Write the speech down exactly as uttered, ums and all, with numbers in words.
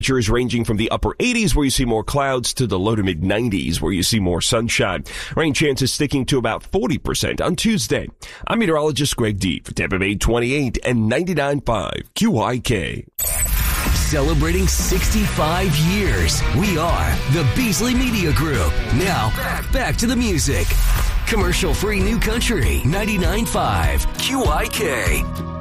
Temperatures ranging from the upper eighties where you see more clouds to the low to mid nineties where you see more sunshine. Rain chances sticking to about forty percent on Tuesday. I'm meteorologist Greg D for Tampa Bay twenty-eight and ninety-nine point five Q I K. Celebrating sixty-five years. We are the Beasley Media Group. Now, back to the music. Commercial-free New Country ninety-nine point five Q I K.